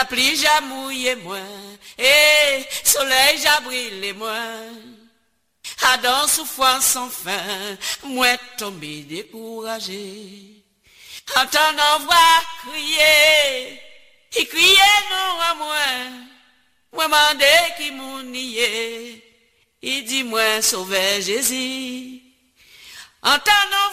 La pluie j'ai mouillé moi, et soleil j'ai brûlé moi. À dans souffrance sans fin, moi tombé découragé. Entendant voix crier, il criait non à moi. Moi mandé qui m'ont nié, il dit moi sauver Jésus. Entendant